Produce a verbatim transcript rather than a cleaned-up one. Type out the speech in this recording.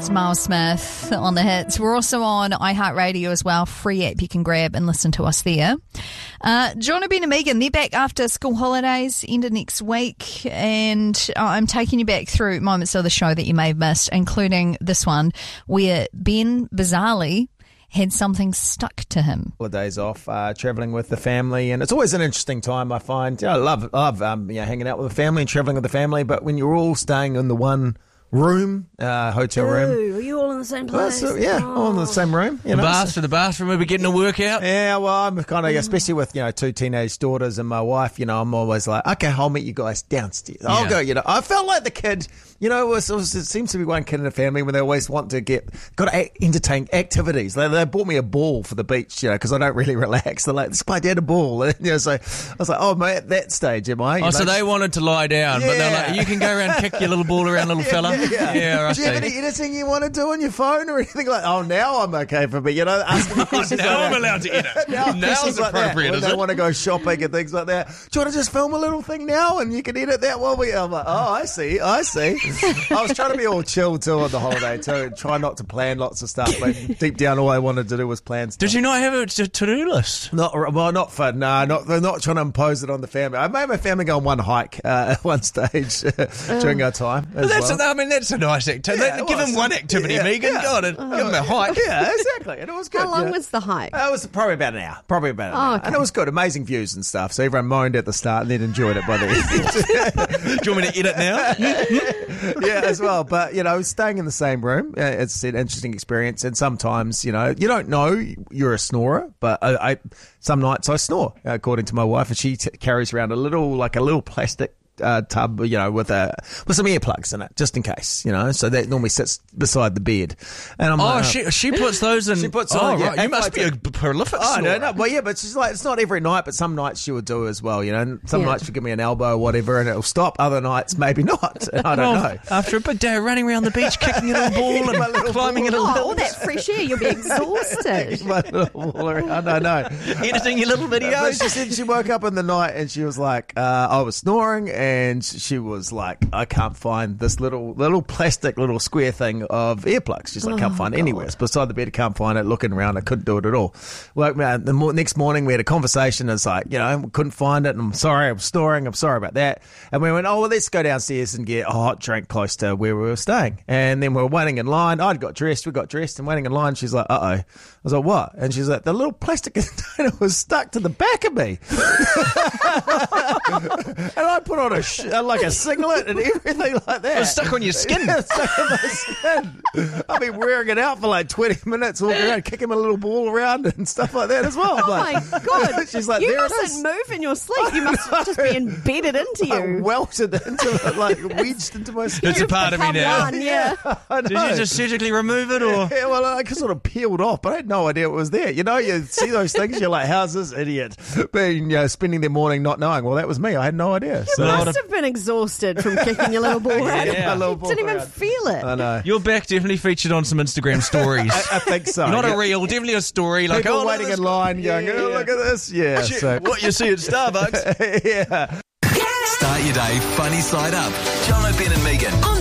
It's Miles Smith on the hits. We're also on iHeartRadio as well. Free app you can grab and listen to us there. Uh, John, Ben and Megan, they're back after school holidays, end of next week. And uh, I'm taking you back through moments of the show that you may have missed, including this one where Ben, bizarrely, had something stuck to him. Couple of days off, uh, travelling with the family, and it's always an interesting time. I find yeah, I love love um, you know, hanging out with the family and travelling with the family. But when you're all staying in the one room, uh, hotel room, Ooh, are you all in the same well, place? so, yeah, oh. all in the same room. You The know, bath so- to the bathroom, we were getting a workout. Yeah, well, I'm kind of, especially with, you know, two teenage daughters and my wife, you know, I'm always like, okay, I'll meet you guys downstairs. I'll Yeah. go, you know. I felt like the kid, you know, it, was, it, was, it seems to be one kid in the family when they always want to get, got to act, entertain activities. They, they bought me a ball for the beach, you know, because I don't really relax. They're like, let's play dad a ball. And, you know, so I was like, oh, mate, at that stage, am I? You Oh, know? so they wanted to lie down, but they're Yeah. like, you can go around, kick your little ball around, little fella. Yeah, yeah. I Do you have see. any editing you want to do on your phone or anything like that? Oh, now I'm okay for me, you know, asking me questions Now like I'm that. allowed to edit. Now Now's questions like that, appropriate, when is they it? want to go shopping and things like that. Do you want to just film a little thing now and you can edit that while we... I'm like, oh, I see, I see. I was trying to be all chill too on the holiday too and try not to plan lots of stuff. But deep down, all I wanted to do was plan stuff. Did you not have a t- to-do list? Not well, not for no, not they're not trying to impose it on the family. I made my family go on one hike uh, at one stage during our time. As That's well. a, I mean, that's a nice activity. Yeah, it give was. him one activity, Yeah, Megan. yeah. God, give him a hike. Yeah, exactly, and it was good. How long yeah. was the hike? Uh, it was probably about an hour. Probably about an Oh, hour. okay. And it was good. Amazing views and stuff. So everyone moaned at the start and then enjoyed it by the end. Do you want me to edit now? Yeah, as well. But, you know, staying in the same room, uh, it's an interesting experience. And sometimes, you know, you don't know you're a snorer, but I, I some nights I snore, according to my wife. And she t- carries around a little, like a little plastic Uh, tub, you know, with a with some earplugs in it, just in case, you know. So that normally sits beside the bed. And I'm Oh, like, she she puts those in. She puts oh, on, yeah, right. You and must like be a the- prolific Oh, snorer. no, no. Well, yeah, but she's like, it's not every night, but some nights she would do as well, you know. And some Yeah. nights she'll give me an elbow or whatever and it'll stop. Other nights, maybe not. I don't Well, know. after a big day of running around the beach, kicking a little ball My and little climbing a ball. little Oh, all hill, that fresh air, you'll be exhausted. My little ball around. I know. editing your little But videos. she said she woke up in the night and she was like, uh, I was snoring and she was like, I can't find this little little plastic little square thing of earplugs. She's like, can't find it anywhere. It's beside the bed. I can't find it. Looking around, I couldn't do it at all. Woke me up. The mo- next morning we had a conversation. It's like, you know, couldn't find it. And I'm sorry, I'm snoring. I'm sorry about that. And we went, oh, well, let's go downstairs and get a hot drink close to where we were staying. And then we were waiting in line. I'd got dressed. We got dressed and waiting in line. She's like, uh-oh. I was like, what? And she's like, the little plastic container was stuck to the back of me. And I put on a sh- like a singlet and everything like that. It was stuck on your skin. Yeah, it's stuck on my skin. I've been wearing it out for like twenty minutes, walking around, kicking my little ball around and stuff like that as well. I'm Oh my like, God. She's like, you there it mustn't is. move in your sleep. You must just be embedded into I you. welted into it, like wedged into my skin. It's a part of me Become now. one, yeah. I Did know. you just surgically remove it, or Yeah, well, I sort of peeled off, but I had no idea it was there. You know, you see those things, you're like, how's this idiot been, you know, spending their morning not knowing? Well, that was me. I had no idea. You So, must have been exhausted from kicking your little ball around. Yeah. My little You ball didn't even around. feel it. I know. your back definitely featured on some Instagram stories? I think so. Not yeah. a reel, definitely a story. Like, People oh, look at waiting this in line going, Yeah, oh, yeah. look at this. Yeah. Shit, So, what you see at Starbucks. yeah. Start your day funny side up. John O'Brien and Megan. On